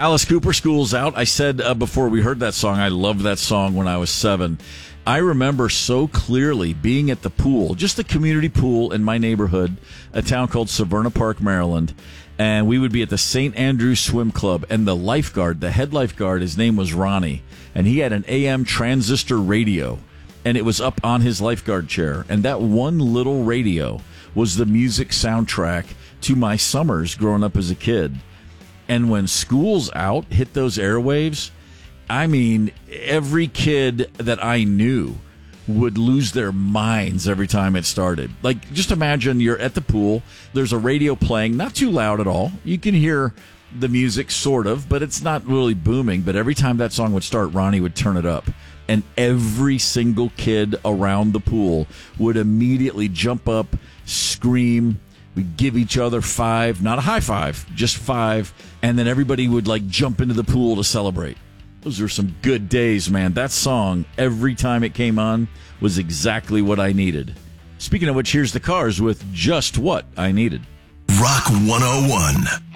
Alice Cooper, School's Out. I said before we heard that song, I loved that song when I was 7. I remember so clearly being at the pool, just the community pool in my neighborhood, a town called Severna Park, Maryland. And we would be at the St. Andrews Swim Club. And the lifeguard, the head lifeguard, his name was Ronnie. And he had an AM transistor radio. And it was up on his lifeguard chair. And that one little radio was the music soundtrack to my summers growing up as a kid. And when School's Out hit those airwaves, I mean, every kid that I knew would lose their minds every time it started. Like, just imagine you're at the pool, there's a radio playing, not too loud at all. You can hear the music, sort of, but it's not really booming. But every time that song would start, Ronnie would turn it up. And every single kid around the pool would immediately jump up, scream. We'd give each other 5, not a high five, just 5. And then everybody would, like, jump into the pool to celebrate. Those were some good days, man. That song, every time it came on, was exactly what I needed. Speaking of which, here's the Cars with Just What I Needed. Rock 101.